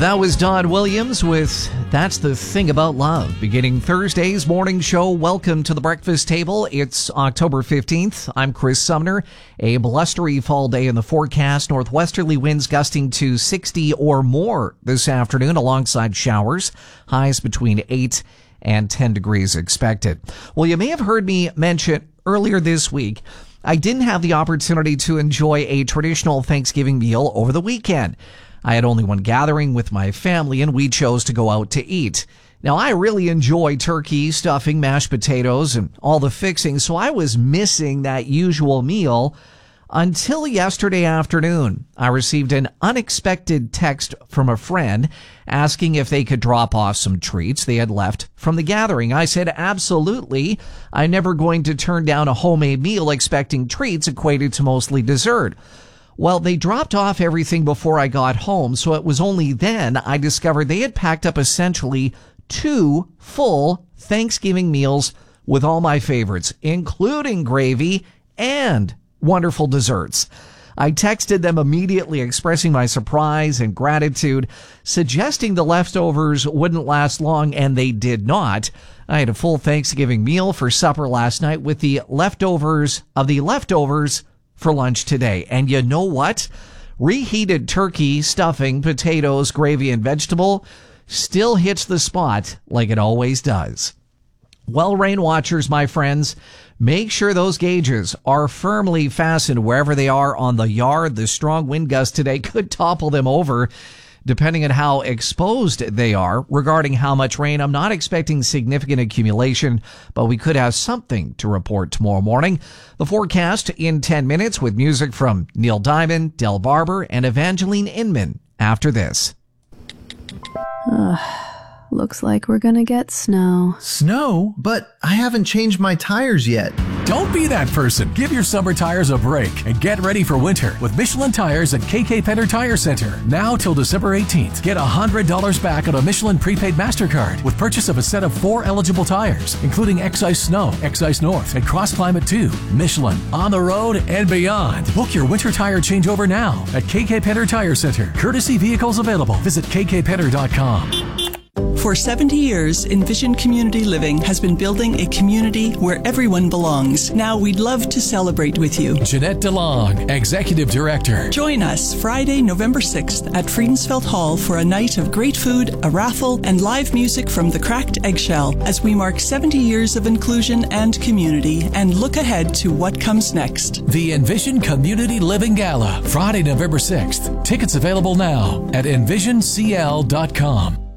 That was Don Williams with That's the Thing About Love. Beginning Thursday's morning show, welcome to the breakfast table. It's October 15th. I'm Chris Sumner. A blustery fall day in the forecast. Northwesterly winds gusting to 60 or more this afternoon alongside showers. Highs between 8 and 10 degrees expected. Well, you may have heard me mention earlier this week, I didn't have the opportunity to enjoy a traditional Thanksgiving meal over the weekend. I had only one gathering with my family, and we chose to go out to eat. Now, I really enjoy turkey, stuffing, mashed potatoes, and all the fixings, so I was missing that usual meal until yesterday afternoon. I received an unexpected text from a friend asking if they could drop off some treats they had left from the gathering. I said, absolutely. I'm never going to turn down a homemade meal expecting treats equated to mostly dessert. Well, they dropped off everything before I got home, so it was only then I discovered they had packed up essentially 2 full Thanksgiving meals with all my favorites, including gravy and wonderful desserts. I texted them immediately expressing my surprise and gratitude, suggesting the leftovers wouldn't last long, and they did not. I had a full Thanksgiving meal for supper last night with the leftovers of the leftovers for lunch today. And you know what? Reheated turkey, stuffing, potatoes, gravy, and vegetable still hits the spot like it always does. Well, rain watchers, my friends, make sure those gauges are firmly fastened wherever they are on the yard. The strong wind gust today could topple them over, depending on how exposed they are. Regarding how much rain, I'm not expecting significant accumulation, but we could have something to report tomorrow morning. The forecast in 10 minutes with music from Neil Diamond, Del Barber, and Evangeline Inman after this. Looks like we're gonna get snow. Snow? But I haven't changed my tires yet. Don't be that person. Give your summer tires a break and get ready for winter with Michelin tires at KK Penner Tire Center. Now till December 18th, get $100 back on a Michelin prepaid MasterCard with purchase of a set of 4 eligible tires, including X-Ice Snow, X-Ice North, and Cross Climate 2. Michelin, on the road and beyond. Book your winter tire changeover now at KK Penner Tire Center. Courtesy vehicles available. Visit kkpenner.com. For 70 years, Envision Community Living has been building a community where everyone belongs. Now we'd love to celebrate with you. Jeanette DeLong, Executive Director. Join us Friday, November 6th at Friedensfeld Hall for a night of great food, a raffle, and live music from the Cracked Eggshell as we mark 70 years of inclusion and community and look ahead to what comes next. The Envision Community Living Gala, Friday, November 6th. Tickets available now at envisioncl.com.